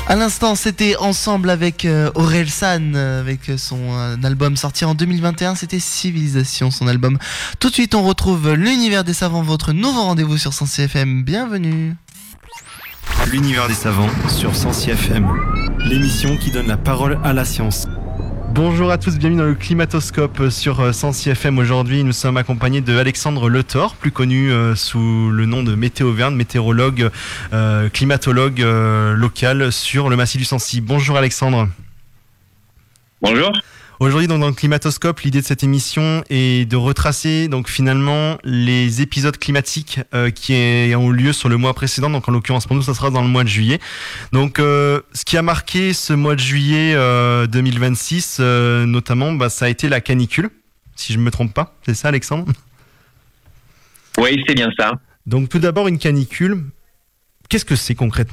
À l'instant, c'était Ensemble avec Orelsan, avec son album sorti en 2021, c'était Civilisation, son album. Tout de suite, on retrouve l'Univers des Savants, votre nouveau rendez-vous sur Sensi FM. Bienvenue. L'Univers des Savants sur Sensi FM, l'émission qui donne la parole à la science. Bonjour à tous, bienvenue dans le Climatoscope sur Sensi FM. Aujourd'hui, nous sommes accompagnés de Alexandre Letor, plus connu sous le nom de Météo-Verne, météorologue, climatologue local sur le massif du Sancy. Bonjour Alexandre. Bonjour. Aujourd'hui, donc, dans le Climatoscope, l'idée de cette émission est de retracer donc finalement les épisodes climatiques qui ont lieu sur le mois précédent. Donc en l'occurrence pour nous, ça sera dans le mois de juillet. Donc ce qui a marqué ce mois de juillet 2026, notamment, ça a été la canicule, si je ne me trompe pas. C'est ça, Alexandre ? Oui, c'est bien ça. Donc tout d'abord, une canicule, qu'est-ce que c'est concrètement ?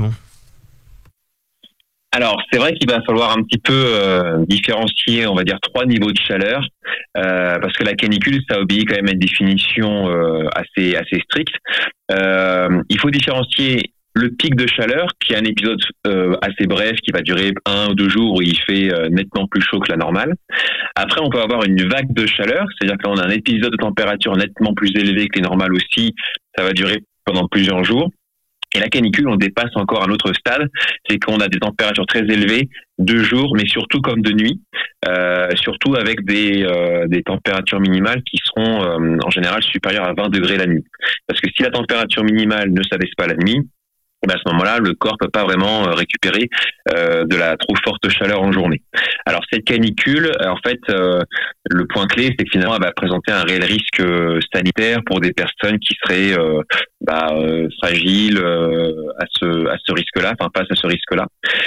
Alors, c'est vrai qu'il va falloir un petit peu différencier, on va dire, 3 niveaux de chaleur, parce que la canicule, ça obéit quand même à une définition assez stricte. Il faut différencier le pic de chaleur, qui est un épisode assez bref, qui va durer 1 ou 2 jours, où il fait nettement plus chaud que la normale. Après, on peut avoir une vague de chaleur, c'est-à-dire que là, on a un épisode de température nettement plus élevé que les normales aussi, ça va durer pendant plusieurs jours. Et la canicule, on dépasse encore un autre stade, c'est qu'on a des températures très élevées de jour, mais surtout comme de nuit, surtout avec des températures minimales qui seront en général supérieures à 20 degrés la nuit. Parce que si la température minimale ne s'abaisse pas la nuit, à ce moment-là, le corps peut pas vraiment récupérer de la trop forte chaleur en journée. Alors cette canicule, en fait, le point clé, c'est que finalement, elle va présenter un réel risque sanitaire pour des personnes qui seraient fragiles à ce risque-là, enfin face à ce risque-là.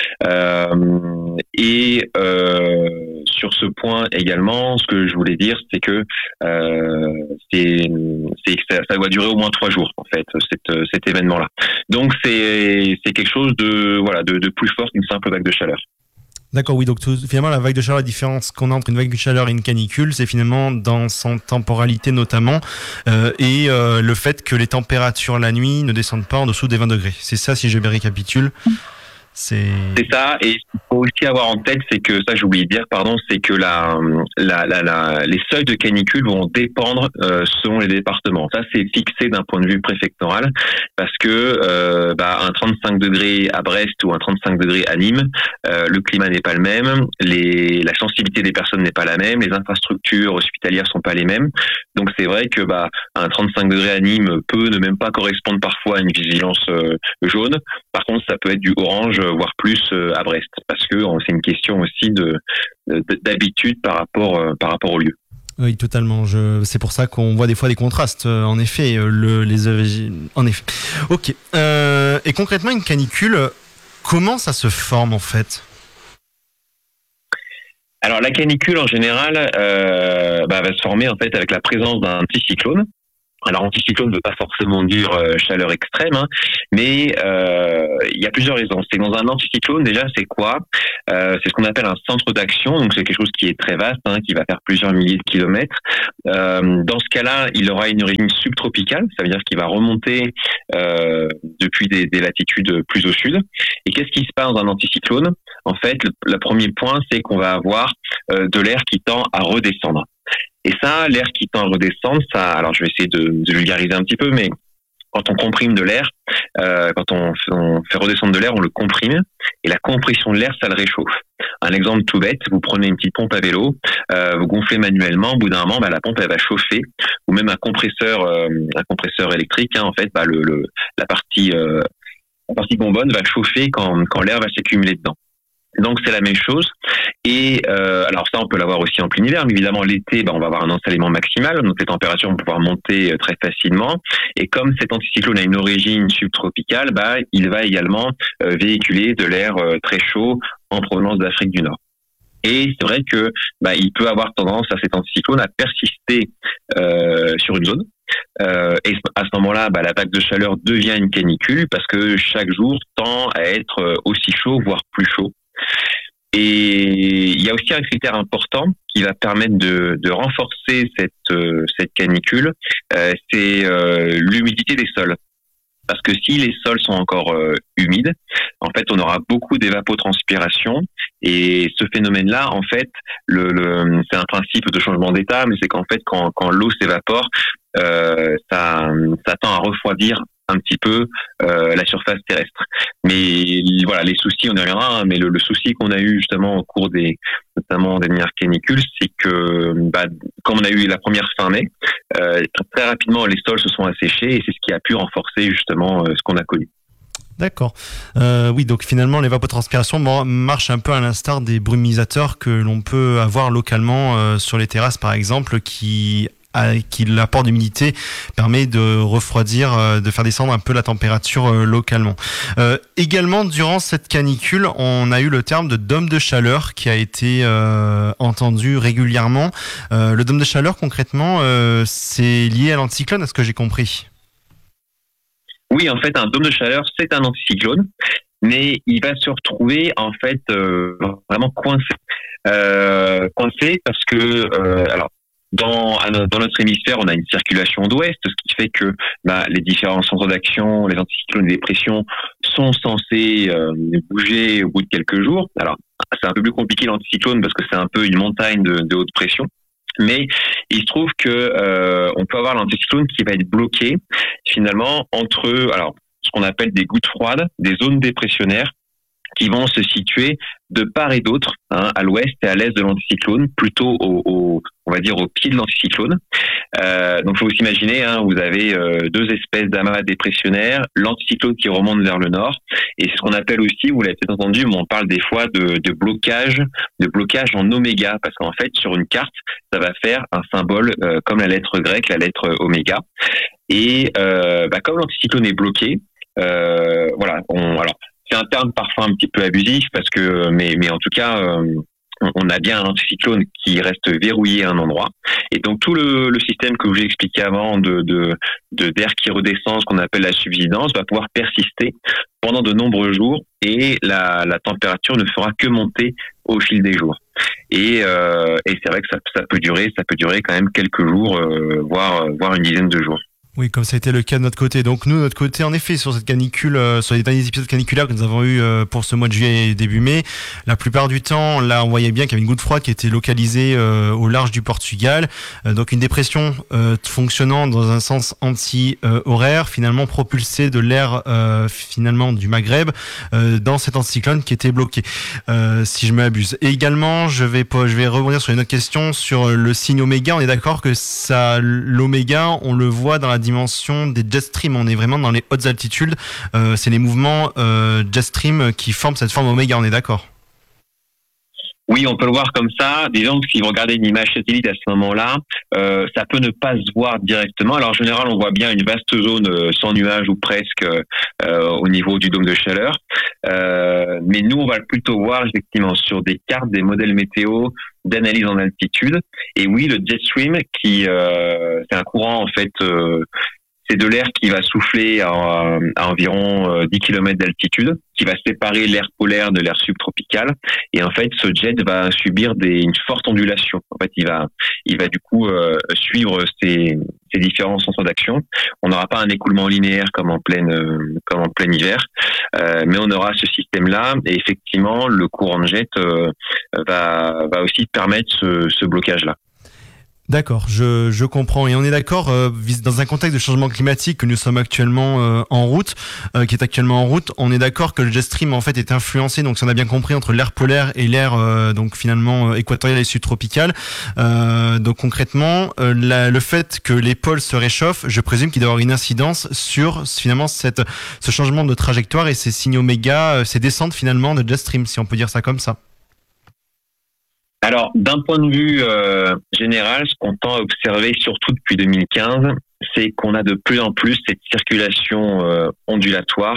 Sur ce point également, ce que je voulais dire, c'est que ça doit durer au moins 3 jours, en fait, cet événement-là. Donc c'est quelque chose de plus fort qu'une simple vague de chaleur. D'accord, oui, donc finalement la vague de chaleur, la différence qu'on a entre une vague de chaleur et une canicule, c'est finalement dans son temporalité notamment, et le fait que les températures la nuit ne descendent pas en dessous des 20 degrés. C'est ça, si je bien récapitule. C'est ça, et il faut aussi avoir en tête, c'est que ça j'ai oublié de dire, c'est que les seuils de canicule vont dépendre selon les départements. Ça c'est fixé d'un point de vue préfectoral, parce que un 35 degrés à Brest ou un 35 degrés à Nîmes, le climat n'est pas le même, la sensibilité des personnes n'est pas la même, les infrastructures hospitalières sont pas les mêmes. Donc c'est vrai que un 35 degrés à Nîmes peut ne même pas correspondre parfois à une vigilance jaune. Par contre, ça peut être du orange, voire plus à Brest, parce que c'est une question aussi d'habitude par rapport au lieu. Oui, totalement. C'est pour ça qu'on voit des fois des contrastes. En effet, en effet. Ok. Et concrètement, une canicule, comment ça se forme en fait ? Alors la canicule en général va se former en fait avec la présence d'un anticyclone. Alors anticyclone ne veut pas forcément dire chaleur extrême, mais il y a plusieurs raisons. C'est dans un anticyclone déjà, c'est quoi ? C'est ce qu'on appelle un centre d'action, donc c'est quelque chose qui est très vaste, qui va faire plusieurs milliers de kilomètres. Dans ce cas-là, il aura une origine subtropicale, ça veut dire qu'il va remonter depuis des latitudes plus au sud. Et qu'est-ce qui se passe dans un anticyclone ? En fait, le premier point, c'est qu'on va avoir de l'air qui tend à redescendre. Et ça, l'air qui tend à redescendre, alors je vais essayer de vulgariser un petit peu, mais quand on comprime de l'air, quand on fait redescendre de l'air, on le comprime, et la compression de l'air, ça le réchauffe. Un exemple tout bête, vous prenez une petite pompe à vélo, vous gonflez manuellement, au bout d'un moment, la pompe elle va chauffer, ou même un compresseur électrique, en fait, la partie bonbonne va chauffer quand l'air va s'accumuler dedans. Donc c'est la même chose. Et alors ça on peut l'avoir aussi en plein hiver, mais évidemment l'été on va avoir un ensoleillement maximal, donc les températures vont pouvoir monter très facilement. Et comme cet anticyclone a une origine subtropicale, il va également véhiculer de l'air très chaud en provenance d'Afrique du Nord. Et c'est vrai que il peut avoir tendance à cet anticyclone à persister sur une zone. Et à ce moment-là, la vague de chaleur devient une canicule parce que chaque jour tend à être aussi chaud, voire plus chaud. Et il y a aussi un critère important qui va permettre de renforcer cette canicule, c'est l'humidité des sols. Parce que si les sols sont encore humides, en fait, on aura beaucoup d'évapotranspiration. Et ce phénomène-là, en fait, c'est un principe de changement d'état, mais c'est qu'en fait, quand l'eau s'évapore, ça tend à refroidir un petit peu la surface terrestre. Mais voilà, les soucis, on y reviendra, hein, mais le souci qu'on a eu justement au cours notamment des dernières canicules, c'est que comme on a eu la première fin mai, très rapidement les sols se sont asséchés et c'est ce qui a pu renforcer justement ce qu'on a connu. D'accord. Oui, donc finalement l'évapotranspiration marche un peu à l'instar des brumisateurs que l'on peut avoir localement sur les terrasses par exemple, qui l'apport d'humidité permet de refroidir, de faire descendre un peu la température localement. Également, durant cette canicule, on a eu le terme de dôme de chaleur qui a été entendu régulièrement. Le dôme de chaleur, concrètement, c'est lié à l'anticyclone, est-ce que j'ai compris ? Oui, en fait, un dôme de chaleur, c'est un anticyclone, mais il va se retrouver en fait vraiment coincé. Coincé parce que alors dans notre hémisphère, on a une circulation d'ouest, ce qui fait que les différents centres d'action, les anticyclones de dépression sont censés bouger au bout de quelques jours. Alors, c'est un peu plus compliqué l'anticyclone parce que c'est un peu une montagne de haute pression. Mais il se trouve que on peut avoir l'anticyclone qui va être bloqué finalement entre ce qu'on appelle des gouttes froides, des zones dépressionnaires qui vont se situer de part et d'autre, à l'ouest et à l'est de l'anticyclone, plutôt on va dire au pied de l'anticyclone. Donc, faut vous imaginer, vous avez deux espèces d'amas dépressionnaires, l'anticyclone qui remonte vers le nord, et c'est ce qu'on appelle aussi, vous l'avez peut-être entendu, mais on parle des fois de blocage en oméga, parce qu'en fait, sur une carte, ça va faire un symbole comme la lettre grecque, la lettre oméga. Et comme l'anticyclone est bloqué, c'est un terme parfois un petit peu abusif parce que, mais en tout cas, on a bien un anticyclone qui reste verrouillé à un endroit. Et donc tout le système que je vous ai expliqué avant d'air qui redescend, ce qu'on appelle la subsidence, va pouvoir persister pendant de nombreux jours et la température ne fera que monter au fil des jours. Et c'est vrai que ça peut durer quand même quelques jours, voire une dizaine de jours. Oui, comme ça a été le cas de notre côté. Donc nous, de notre côté, en effet, sur cette canicule, sur les derniers épisodes caniculaires que nous avons eu pour ce mois de juillet et début mai, la plupart du temps, là, on voyait bien qu'il y avait une goutte froide qui était localisée au large du Portugal. Donc une dépression fonctionnant dans un sens anti-horaire, finalement propulsée de l'air finalement du Maghreb dans cet anticyclone qui était bloqué, si je m'abuse. Et également, je vais rebondir sur une autre question sur le signe oméga. On est d'accord que l'oméga, on le voit dans la dimension des jet stream, on est vraiment dans les hautes altitudes, c'est les mouvements jet stream qui forment cette forme oméga, on est d'accord? Oui, on peut le voir comme ça. Disons que si vous regardez une image satellite à ce moment-là, ça peut ne pas se voir directement. Alors en général, on voit bien une vaste zone sans nuages ou presque au niveau du dôme de chaleur. Mais nous, on va plutôt voir effectivement sur des cartes, des modèles météo, d'analyse en altitude. Et oui, le jet stream, c'est un courant en fait. C'est de l'air qui va souffler à environ 10 km d'altitude, qui va séparer l'air polaire de l'air subtropical. Et en fait, ce jet va subir une forte ondulation. En fait, il va du coup suivre ces différents centres d'action. On n'aura pas un écoulement linéaire comme en plein hiver, mais on aura ce système-là. Et effectivement, le courant de jet va aussi permettre ce blocage-là. D'accord, je comprends. Et on est d'accord, dans un contexte de changement climatique que nous sommes actuellement en route, qui est actuellement en route, on est d'accord que le jet stream en fait est influencé, donc si on a bien compris, entre l'air polaire et l'air donc finalement équatorial et subtropical. Donc concrètement, le fait que les pôles se réchauffent, je présume qu'il doit y avoir une incidence sur finalement ce changement de trajectoire et ces signaux méga, ces descentes finalement de jet stream, si on peut dire ça comme ça. Alors, d'un point de vue général, ce qu'on tend à observer, surtout depuis 2015, c'est qu'on a de plus en plus cette circulation ondulatoire.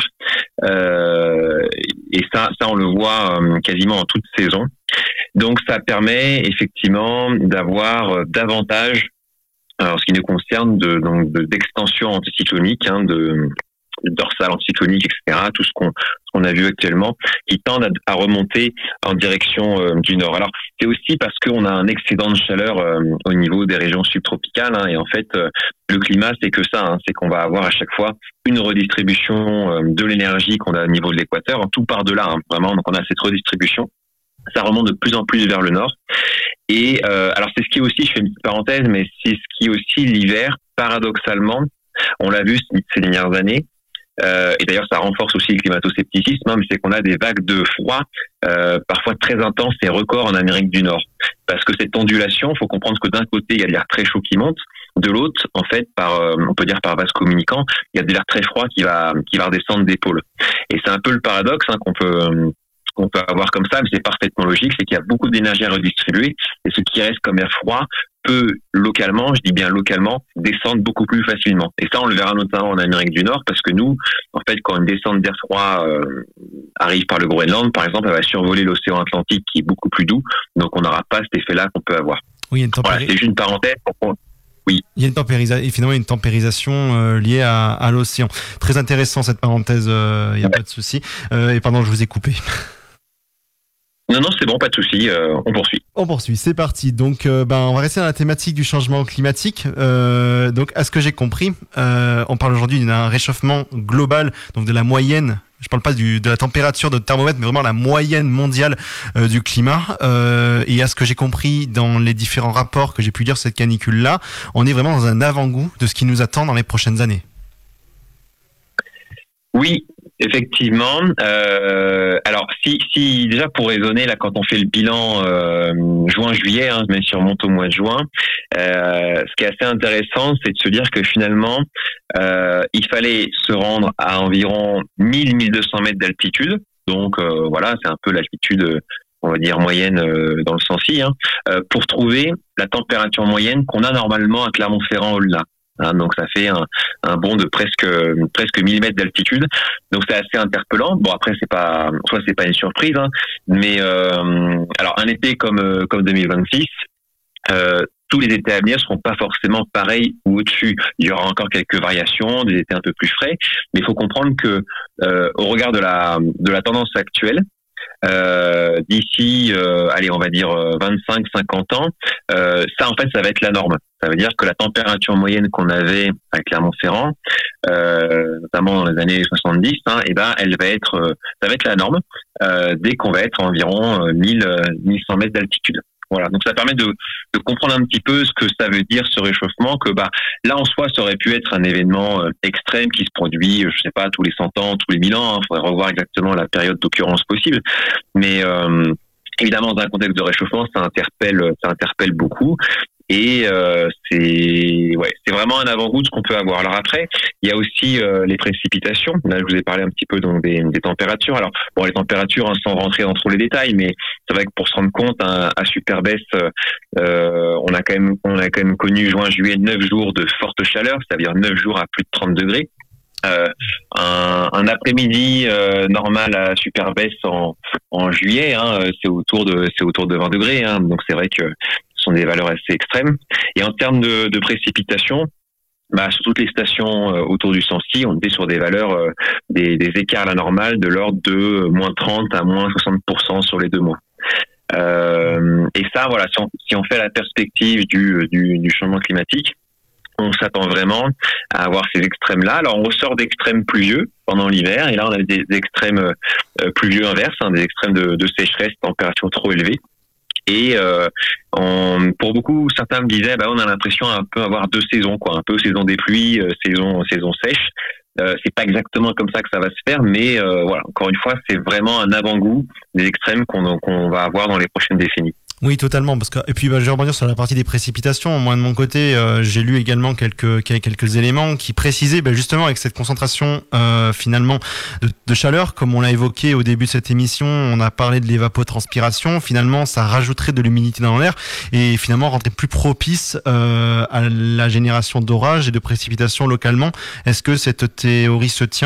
Et ça, on le voit quasiment en toute saison. Donc, ça permet effectivement d'avoir davantage, alors ce qui nous concerne, d'extension anticyclonique, le dorsal anticyclonique, etc. Tout ce qu'on a vu actuellement, qui tendent à remonter en direction du nord. Alors, c'est aussi parce qu'on a un excédent de chaleur au niveau des régions subtropicales, hein, et en fait, le climat, c'est que ça, hein, c'est qu'on va avoir à chaque fois une redistribution de l'énergie qu'on a au niveau de l'équateur, tout part de là, hein, vraiment, donc on a cette redistribution. Ça remonte de plus en plus vers le nord. Et alors c'est ce qui aussi, je fais une petite parenthèse, mais c'est ce qui aussi l'hiver, paradoxalement, on l'a vu ces dernières années, et d'ailleurs ça renforce aussi le climato-scepticisme, hein, mais c'est qu'on a des vagues de froid parfois très intenses et records en Amérique du Nord. Parce que cette ondulation, il faut comprendre que d'un côté, il y a de l'air très chaud qui monte, de l'autre, en fait, on peut dire par vase communicant, il y a de l'air très froid qui va redescendre des pôles. Et c'est un peu le paradoxe, hein, qu'on peut avoir comme ça, mais c'est parfaitement logique, c'est qu'il y a beaucoup d'énergie à redistribuer, et ce qui reste comme air froid peut localement, je dis bien localement, descendre beaucoup plus facilement. Et ça, on le verra notamment en Amérique du Nord, parce que nous, en fait, quand une descente d'air froid arrive par le Groenland, par exemple, elle va survoler l'océan Atlantique qui est beaucoup plus doux, donc on n'aura pas cet effet-là qu'on peut avoir. Oui, voilà, c'est juste une parenthèse. Oui. Il y a une tempérisation liée à l'océan. Très intéressant cette parenthèse, il n'y a pas de souci. Et pardon, je vous ai coupé. Non, c'est bon, pas de souci, on poursuit. On poursuit, c'est parti. Donc, on va rester dans la thématique du changement climatique. Donc, à ce que j'ai compris, on parle aujourd'hui d'un réchauffement global, donc de la moyenne. Je parle pas de la température de thermomètre, mais vraiment la moyenne mondiale du climat. Et à ce que j'ai compris dans les différents rapports que j'ai pu lire cette canicule-là, on est vraiment dans un avant-goût de ce qui nous attend dans les prochaines années. Oui, effectivement. Alors, si déjà pour raisonner, là, quand on fait le bilan juin-juillet, hein, même si on remonte au mois de juin, ce qui est assez intéressant, c'est de se dire que finalement, il fallait se rendre à environ 1000-1200 mètres d'altitude. Donc, voilà, c'est un peu l'altitude, on va dire, moyenne dans le Sancy, hein, pour trouver la température moyenne qu'on a normalement à Clermont-Ferrand-Olna. Hein, donc ça fait un bond de presque 1000 mètres d'altitude. Donc c'est assez interpellant. Bon, après c'est pas une surprise, hein, mais alors un été comme 2026, tous les étés à venir seront pas forcément pareils ou au-dessus. Il y aura encore quelques variations, des étés un peu plus frais, mais il faut comprendre que au regard de la tendance actuelle, d'ici on va dire 25-50 ans, ça en fait ça va être la norme. Ça veut dire que la température moyenne qu'on avait à Clermont-Ferrand, notamment dans les années 70, hein, ça va être la norme dès qu'on va être à environ 1100 mètres d'altitude. Voilà, donc ça permet de comprendre un petit peu ce que ça veut dire ce réchauffement, que là en soi ça aurait pu être un événement extrême qui se produit, je sais pas, tous les 100 ans, tous les 1000 ans, il faudrait revoir exactement la période d'occurrence possible, mais évidemment dans un contexte de réchauffement ça interpelle beaucoup. Et c'est vraiment un avant-goût de ce qu'on peut avoir. Alors après, il y a aussi les précipitations. Là, je vous ai parlé un petit peu donc des températures. Alors bon, les températures, hein, sans rentrer dans trop les détails, mais c'est vrai que pour se rendre compte, hein, à Superbès, on a quand même connu juin-juillet 9 jours de forte chaleur, c'est-à-dire 9 jours à plus de 30 degrés. Un après-midi normal à Superbès en juillet, hein, c'est autour de 20 degrés. Hein, donc c'est vrai que sont des valeurs assez extrêmes. Et en termes de précipitation, sur toutes les stations autour du Sancy, on était sur des valeurs, des écarts à la normale de l'ordre de moins 30 à moins 60% sur les 2 mois. Et ça, voilà, si on fait la perspective du changement climatique, on s'attend vraiment à avoir ces extrêmes-là. Alors, on ressort d'extrêmes pluvieux pendant l'hiver, et là, on a des extrêmes pluvieux inverses, hein, des extrêmes de sécheresse, température trop élevée. Et pour beaucoup, certains me disaient, on a l'impression un peu avoir 2 saisons, quoi, un peu saison des pluies, saison sèche. C'est pas exactement comme ça que ça va se faire, mais voilà, encore une fois, c'est vraiment un avant-goût des extrêmes qu'on va avoir dans les prochaines décennies. Oui, totalement. Et puis, je vais rebondir sur la partie des précipitations. Moi, de mon côté, j'ai lu également quelques éléments qui précisaient, justement, avec cette concentration finalement de chaleur, comme on l'a évoqué au début de cette émission, on a parlé de l'évapotranspiration. Finalement, ça rajouterait de l'humidité dans l'air et finalement rendrait plus propice à la génération d'orages et de précipitations localement. Est-ce que cette théorie se tient ?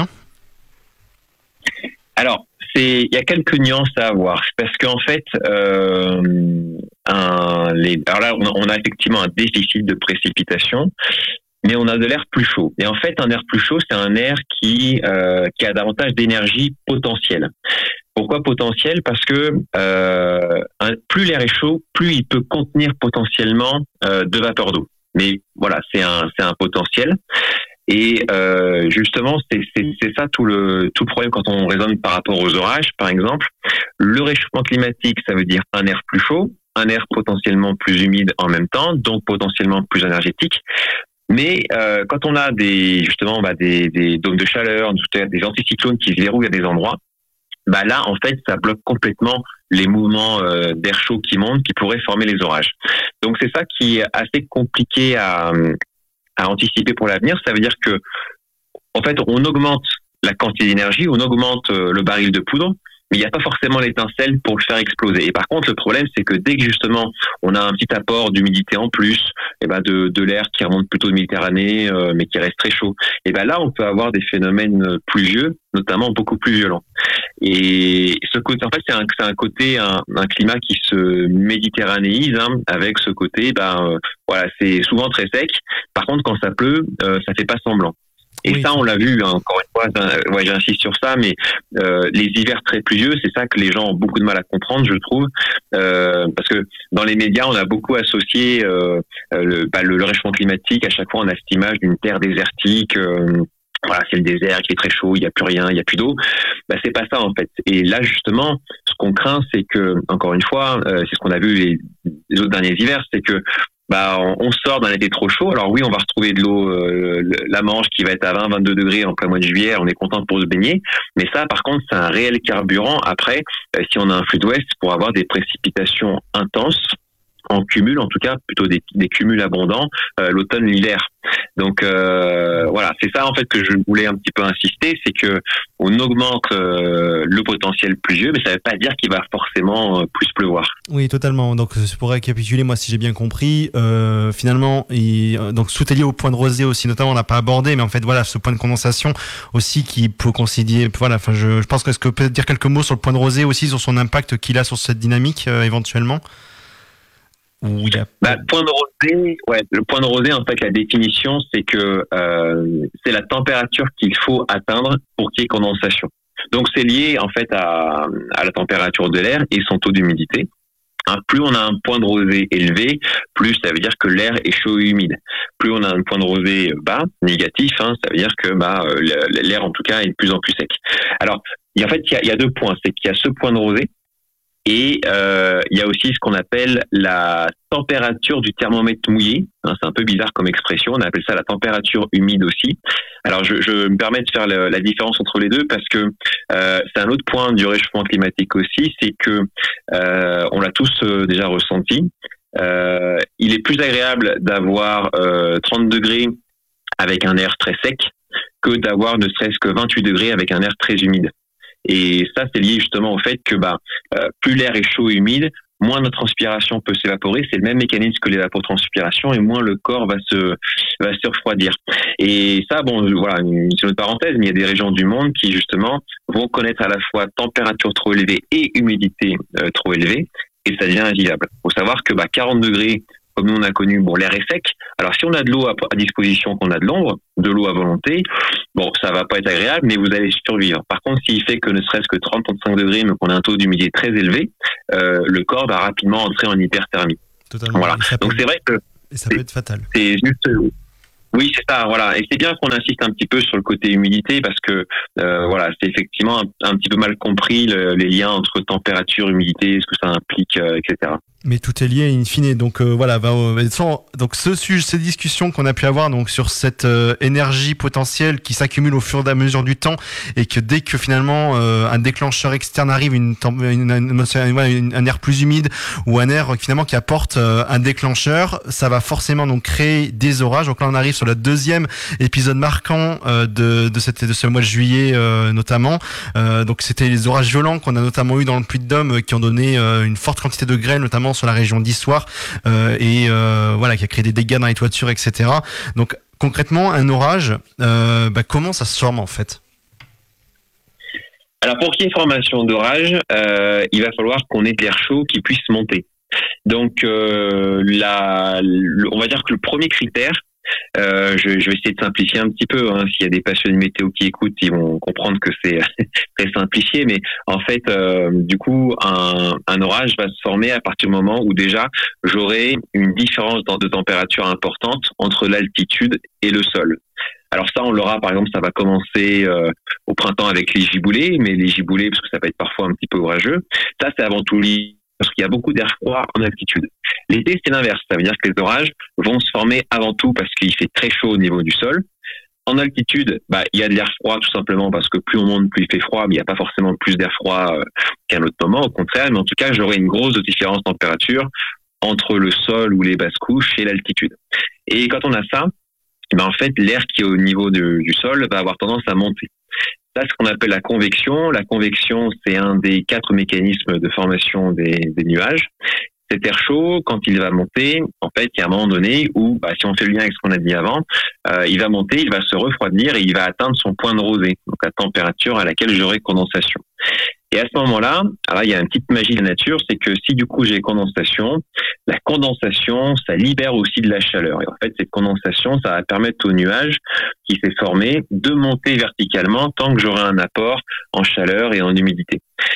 Alors, il y a quelques nuances à avoir, parce qu'en fait, alors là, on a effectivement un déficit de précipitation, mais on a de l'air plus chaud. Et en fait, un air plus chaud, c'est un air qui a davantage d'énergie potentielle. Pourquoi potentiel ? Parce que plus l'air est chaud, plus il peut contenir potentiellement de vapeur d'eau. Mais voilà, c'est un potentiel. Et justement, c'est ça tout le problème quand on raisonne par rapport aux orages, par exemple. Le réchauffement climatique, ça veut dire un air plus chaud, un air potentiellement plus humide en même temps, donc potentiellement plus énergétique. Mais quand on a des dômes de chaleur, des anticyclones qui se verrouillent à des endroits, là en fait ça bloque complètement les mouvements d'air chaud qui montent, qui pourraient former les orages. Donc c'est ça qui est assez compliqué à anticiper pour l'avenir. Ça veut dire que en fait on augmente la quantité d'énergie, on augmente le baril de poudre, mais il n'y a pas forcément l'étincelle pour le faire exploser. Et par contre, le problème, c'est que dès que justement on a un petit apport d'humidité en plus, de l'air qui remonte plutôt de Méditerranée, mais qui reste très chaud, là on peut avoir des phénomènes pluvieux, notamment beaucoup plus violents. Et ce côté, en fait, c'est un côté, un climat qui se méditerranéise, avec ce côté, c'est souvent très sec. Par contre, quand ça pleut, ça fait pas semblant. Et oui, ça, on l'a vu, encore une fois, j'insiste sur ça, mais les hivers très pluvieux, c'est ça que les gens ont beaucoup de mal à comprendre, je trouve, parce que dans les médias, on a beaucoup associé le réchauffement climatique. À chaque fois, on a cette image d'une terre désertique. C'est le désert qui est très chaud, il n'y a plus rien, il n'y a plus d'eau. C'est pas ça en fait. Et là justement, ce qu'on craint, c'est que, encore une fois, c'est ce qu'on a vu les autres derniers hivers, c'est que on sort d'un été trop chaud. Alors oui, on va retrouver de l'eau, la Manche qui va être à 20-22 degrés en plein mois de juillet. On est content pour se baigner. Mais ça, par contre, c'est un réel carburant après, si on a un flux d'ouest, pour avoir des précipitations intenses, en cumul, en tout cas, plutôt des cumuls abondants, l'automne, l'hiver. Donc c'est ça en fait que je voulais un petit peu insister, c'est que on augmente le potentiel pluvieux, mais ça ne veut pas dire qu'il va forcément plus pleuvoir. Oui, totalement. Donc pour récapituler, moi si j'ai bien compris, finalement, donc tout est lié au point de rosée aussi, notamment on n'a pas abordé, mais en fait ce point de condensation aussi qui peut considérer. Je pense que est-ce que peut dire quelques mots sur le point de rosée aussi, sur son impact qu'il a sur cette dynamique éventuellement. Point de rosée, le point de rosée, en fait, la définition, c'est que c'est la température qu'il faut atteindre pour qu'il y ait condensation. Donc, c'est lié, en fait, à la température de l'air et son taux d'humidité. Plus on a un point de rosée élevé, plus ça veut dire que l'air est chaud et humide. Plus on a un point de rosée bas, négatif, ça veut dire que l'air, en tout cas, est de plus en plus sec. Alors, il y a deux points. C'est qu'il y a ce point de rosée, et il y a aussi ce qu'on appelle la température du thermomètre mouillé. C'est un peu bizarre comme expression, on appelle ça la température humide aussi. Alors je me permets de faire la différence entre les deux parce que c'est un autre point du réchauffement climatique aussi, c'est que on l'a tous déjà ressenti. Il est plus agréable d'avoir 30 degrés avec un air très sec que d'avoir ne serait-ce que 28 degrés avec un air très humide. Et ça, c'est lié justement au fait que plus l'air est chaud et humide, moins notre transpiration peut s'évaporer. C'est le même mécanisme que l'évapotranspiration, et moins le corps va se refroidir. Et ça, c'est une autre parenthèse, mais il y a des régions du monde qui justement vont connaître à la fois température trop élevée et humidité trop élevée, et ça devient invivable. Il faut savoir que 40 degrés, comme nous on a connu, l'air est sec. Alors si on a de l'eau à disposition, qu'on a de l'ombre, de l'eau à volonté, ça va pas être agréable, mais vous allez survivre. Par contre, s'il fait que ne serait-ce que 30-35 degrés, mais qu'on a un taux d'humidité très élevé, le corps va rapidement entrer en hyperthermie. Totalement. Voilà. Donc c'est vrai que ça peut être fatal. C'est juste. Oui, c'est ça, voilà. Et c'est bien qu'on insiste un petit peu sur le côté humidité parce que, c'est effectivement un petit peu mal compris les liens entre température, humidité, ce que ça implique, etc. Mais tout est lié in fine. Donc donc ces discussions qu'on a pu avoir donc sur cette énergie potentielle qui s'accumule au fur et à mesure du temps, et que dès que finalement un déclencheur externe arrive, un air plus humide ou un air finalement qui apporte un déclencheur, ça va forcément donc créer des orages. Donc là on arrive sur le deuxième épisode marquant de ce mois de juillet notamment. Donc c'était les orages violents qu'on a notamment eu dans le Puy-de-Dôme, qui ont donné une forte quantité de grêle, notamment sur la région d'Issoire, qui a créé des dégâts dans les toitures, etc. Donc concrètement, un orage, comment ça se forme en fait ? Alors pour qu'il y ait formation d'orage, il va falloir qu'on ait de l'air chaud qui puisse monter. Donc on va dire que le premier critère, Je vais essayer de simplifier un petit peu. S'il y a des passionnés de météo qui écoutent, ils vont comprendre que c'est très simplifié. Mais en fait, du coup, un orage va se former à partir du moment où déjà j'aurai une différence de température importante entre l'altitude et le sol. Alors ça, on l'aura, par exemple, ça va commencer au printemps avec les giboulées, mais les giboulées, parce que ça peut être parfois un petit peu orageux, ça c'est avant tout parce qu'il y a beaucoup d'air froid en altitude. L'été, c'est l'inverse, ça veut dire que les orages vont se former avant tout parce qu'il fait très chaud au niveau du sol. En altitude, il y a de l'air froid tout simplement parce que plus on monte, plus il fait froid, mais il n'y a pas forcément plus d'air froid qu'à un autre moment, au contraire, mais en tout cas, j'aurai une grosse différence de température entre le sol ou les basses couches et l'altitude. Et quand on a ça, en fait, l'air qui est au niveau du sol va avoir tendance à monter. Ça, c'est ce qu'on appelle la convection. La convection, c'est un des 4 mécanismes de formation des nuages. Cet air chaud, quand il va monter, en fait, il y a un moment donné où, si on fait le lien avec ce qu'on a dit avant, il va monter, il va se refroidir et il va atteindre son point de rosée, donc la température à laquelle j'aurai condensation. Et à ce moment-là, alors il y a une petite magie de la nature, c'est que si du coup j'ai condensation, la condensation, ça libère aussi de la chaleur. Et en fait, cette condensation, ça va permettre au nuage qui s'est formé de monter verticalement tant que j'aurai un apport en chaleur et en humidité.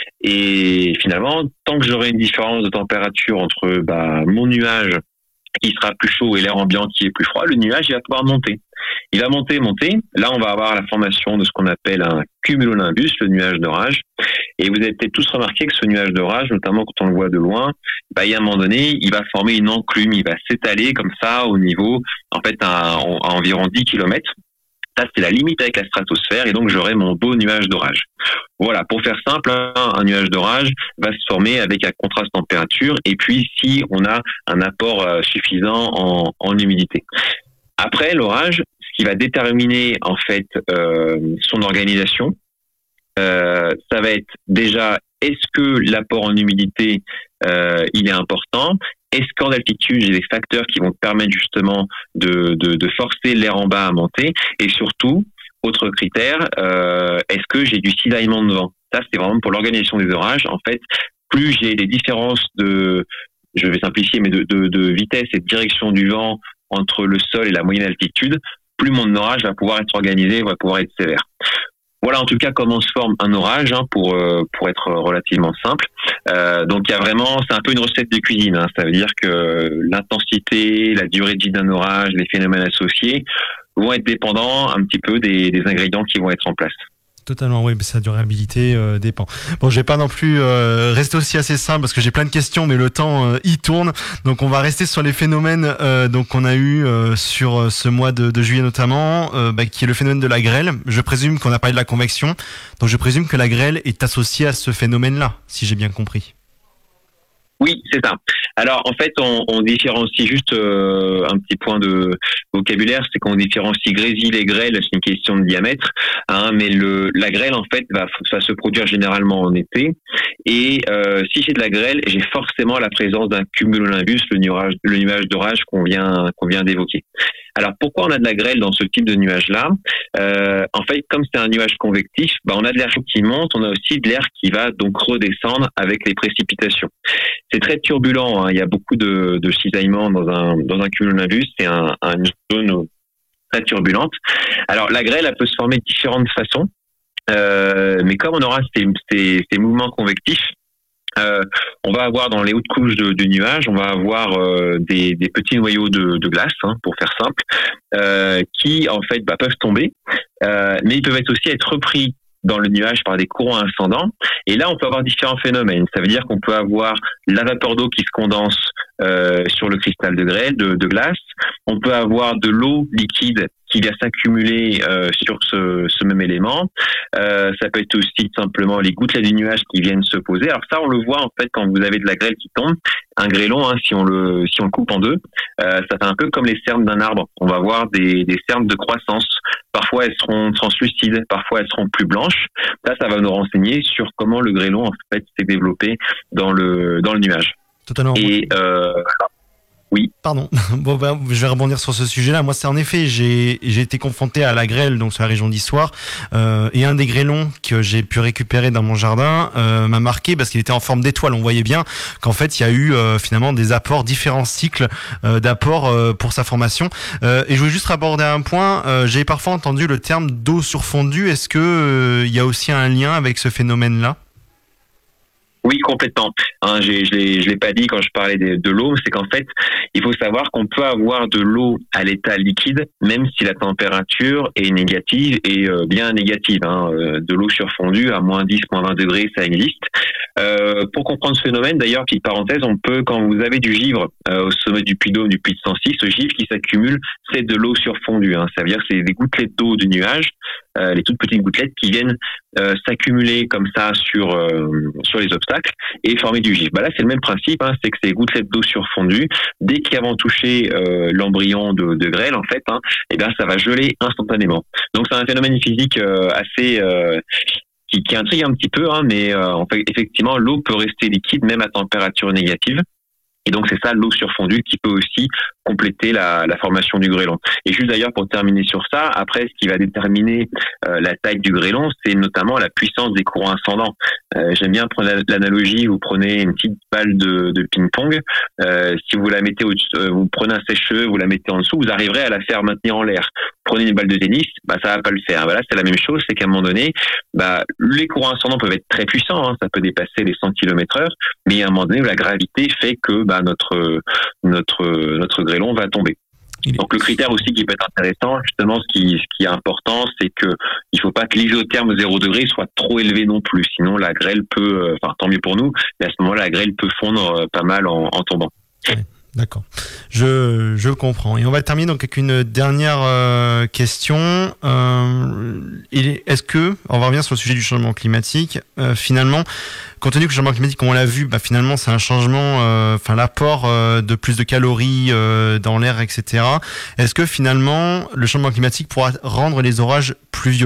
Et finalement, tant que j'aurai une différence de température entre mon nuage qui sera plus chaud et l'air ambiant qui est plus froid, le nuage il va pouvoir monter. Il va monter. Là, on va avoir la formation de ce qu'on appelle un cumulonimbus, le nuage d'orage. Et vous avez peut-être tous remarqué que ce nuage d'orage, notamment quand on le voit de loin, il y a un moment donné, il va former une enclume, il va s'étaler comme ça au niveau, en fait, à environ 10 km. Ça, c'est la limite avec la stratosphère et donc j'aurai mon beau nuage d'orage. Voilà, pour faire simple, un nuage d'orage va se former avec un contraste température et puis si on a un apport suffisant en humidité. Après l'orage, ce qui va déterminer en fait son organisation, ça va être déjà est-ce que l'apport en humidité il est important? Est-ce qu'en altitude, j'ai des facteurs qui vont permettre justement de forcer l'air en bas à monter? Et surtout, autre critère, est-ce que j'ai du cisaillement de vent? Ça, c'est vraiment pour l'organisation des orages. En fait, plus j'ai des différences je vais simplifier, mais de vitesse et de direction du vent entre le sol et la moyenne altitude, plus mon orage va pouvoir être organisé, va pouvoir être sévère. Voilà en tout cas comment se forme un orage pour être relativement simple. Donc il y a vraiment, c'est un peu une recette de cuisine. Ça veut dire que l'intensité, la durée de vie d'un orage, les phénomènes associés vont être dépendants un petit peu des ingrédients qui vont être en place. Totalement, oui, mais sa durabilité dépend. Bon, je vais pas non plus rester aussi assez simple parce que j'ai plein de questions, mais le temps y tourne. Donc, on va rester sur les phénomènes qu'on a eu sur ce mois de juillet notamment, qui est le phénomène de la grêle. Je présume qu'on a parlé de la convection, donc je présume que la grêle est associée à ce phénomène-là, si j'ai bien compris. Oui, c'est ça. Alors, en fait, on différencie juste un petit point de vocabulaire, c'est qu'on différencie grésil et grêle, c'est une question de diamètre, mais la grêle, en fait, va se produire généralement en été. Et si j'ai de la grêle, j'ai forcément la présence d'un cumulonimbus, le nuage d'orage qu'on vient d'évoquer. Alors, pourquoi on a de la grêle dans ce type de nuage-là? En fait, comme c'est un nuage convectif, on a de l'air qui monte, on a aussi de l'air qui va donc redescendre avec les précipitations. C'est très turbulent, il y a beaucoup de cisaillement dans un cumulonimbus, c'est une zone très turbulente. Alors, la grêle, elle peut se former de différentes façons, mais comme on aura ces mouvements convectifs, on va avoir dans les hautes couches du nuage, on va avoir des petits noyaux de glace, pour faire simple, qui en fait peuvent tomber, mais ils peuvent aussi être repris dans le nuage par des courants ascendants. Et là, on peut avoir différents phénomènes. Ça veut dire qu'on peut avoir la vapeur d'eau qui se condense sur le cristal de grêle, de glace. On peut avoir de l'eau liquide qui vient s'accumuler sur ce même élément. Ça peut être aussi simplement les gouttelettes du nuage qui viennent se poser. Alors ça, on le voit en fait quand vous avez de la grêle qui tombe. Un grêlon, si on le coupe en deux, ça fait un peu comme les cernes d'un arbre. On va avoir des cernes de croissance. Parfois, elles seront translucides, parfois elles seront plus blanches. Ça va nous renseigner sur comment le grêlon en fait s'est développé dans le nuage. Totalement. Et Oui. Pardon. Bon, je vais rebondir sur ce sujet-là. Moi, c'est en effet, j'ai été confronté à la grêle, donc sur la région d'Issoire, et un des grêlons que j'ai pu récupérer dans mon jardin m'a marqué parce qu'il était en forme d'étoile. On voyait bien qu'en fait, il y a eu finalement des apports, différents cycles d'apports pour sa formation. Et je voulais juste aborder un point. J'ai parfois entendu le terme d'eau surfondue. Est-ce que il y a aussi un lien avec ce phénomène-là ? Oui, complètement. Je l'ai pas dit quand je parlais de l'eau, c'est qu'en fait, il faut savoir qu'on peut avoir de l'eau à l'état liquide, même si la température est négative et bien négative. De l'eau surfondue à moins 10, moins 20 degrés, ça existe. Pour comprendre ce phénomène, d'ailleurs, petite parenthèse, on peut, quand vous avez du givre au sommet du Puy d'Dôme, du Puy de Sancy, ce givre qui s'accumule, c'est de l'eau surfondue. Ça veut dire que c'est des gouttelettes d'eau du nuage, les toutes petites gouttelettes qui viennent s'accumuler comme ça sur les obstacles et former du givre. Là, c'est le même principe, c'est que ces gouttelettes d'eau surfondue, dès qu'elles vont toucher l'embryon de grêle, en fait, ça va geler instantanément. Donc, c'est un phénomène physique assez qui intrigue un petit peu, mais en fait, effectivement, l'eau peut rester liquide même à température négative. Et donc, c'est ça, l'eau surfondue, qui peut aussi compléter la formation du grêlon. Et juste d'ailleurs, pour terminer sur ça, après, ce qui va déterminer la taille du grêlon, c'est notamment la puissance des courants ascendants. J'aime bien prendre l'analogie, vous prenez une petite balle de ping-pong, si vous la mettez vous prenez un sèche-cheveux, vous la mettez en dessous, vous arriverez à la faire maintenir en l'air. Prenez une balle de tennis, ça va pas le faire. Là, c'est la même chose, c'est qu'à un moment donné, les courants ascendants peuvent être très puissants, ça peut dépasser les 100 km/h, mais à un moment donné, la gravité fait que notre grêlon va tomber. Donc le critère aussi qui peut être intéressant, justement, ce qui est important, c'est que il faut pas que l'isotherme 0 degré soit trop élevé non plus, sinon la grêle peut, tant mieux pour nous, mais à ce moment-là, la grêle peut fondre pas mal en tombant. Ouais. D'accord, je comprends. Et on va terminer donc avec une dernière question. Est-ce que, on va revenir sur le sujet du changement climatique, finalement, compte tenu que le changement climatique, comme on l'a vu, finalement c'est un changement, l'apport de plus de calories dans l'air, etc. Est-ce que finalement le changement climatique pourra rendre les orages plus violents ?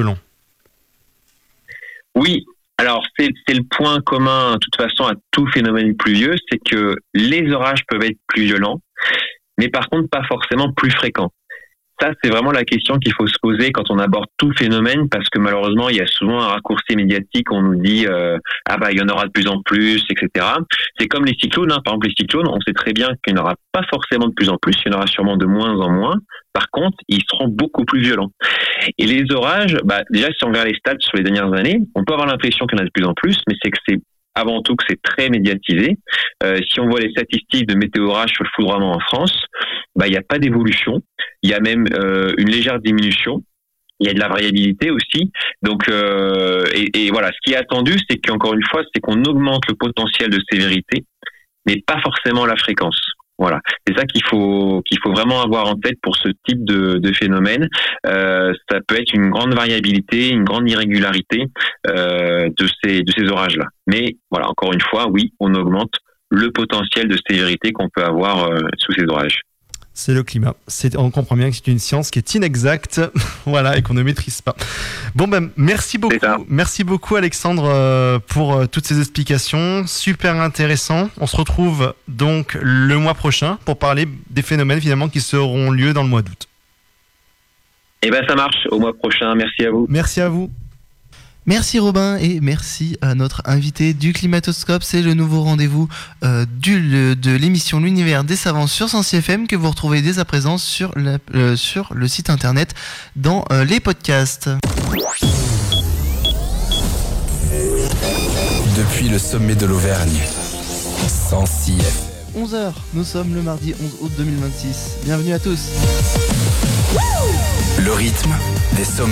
Oui. Alors, c'est le point commun, de toute façon, à tout phénomène pluvieux, c'est que les orages peuvent être plus violents, mais par contre, pas forcément plus fréquents. Ça, c'est vraiment la question qu'il faut se poser quand on aborde tout phénomène, parce que malheureusement, il y a souvent un raccourci médiatique, on nous dit il y en aura de plus en plus, etc. C'est comme les cyclones, par exemple les cyclones, on sait très bien qu'il n'y en aura pas forcément de plus en plus, il y en aura sûrement de moins en moins. Par contre, ils seront beaucoup plus violents. Et les orages, déjà, si on regarde les stats sur les dernières années, on peut avoir l'impression qu'il y en a de plus en plus, mais c'est que c'est avant tout que c'est très médiatisé. Si on voit les statistiques de météo-orage sur le foudroiement en France, il n'y a pas d'évolution. Il y a même une légère diminution. Il y a de la variabilité aussi. Donc, et voilà, ce qui est attendu, c'est qu'encore une fois, c'est qu'on augmente le potentiel de sévérité, mais pas forcément la fréquence. Voilà, c'est ça qu'il faut vraiment avoir en tête pour ce type de phénomène. Ça peut être une grande variabilité, une grande irrégularité de ces orages-là. Mais voilà, encore une fois, oui, on augmente le potentiel de sévérité qu'on peut avoir sous ces orages. C'est le climat. On comprend bien que c'est une science qui est inexacte, voilà, et qu'on ne maîtrise pas. Bon, merci beaucoup. Merci beaucoup, Alexandre, pour toutes ces explications. Super intéressant. On se retrouve donc le mois prochain pour parler des phénomènes finalement qui seront lieu dans le mois d'août. Ça marche. Au mois prochain. Merci à vous. Merci à vous. Merci Robin et merci à notre invité du Climatoscope. C'est le nouveau rendez-vous de l'émission L'Univers des Savants sur Sancy FM que vous retrouvez dès à présent sur le site internet dans les podcasts. Depuis le sommet de l'Auvergne, Sancy FM. 11h, nous sommes le mardi 11 août 2026. Bienvenue à tous. Le rythme des sommets.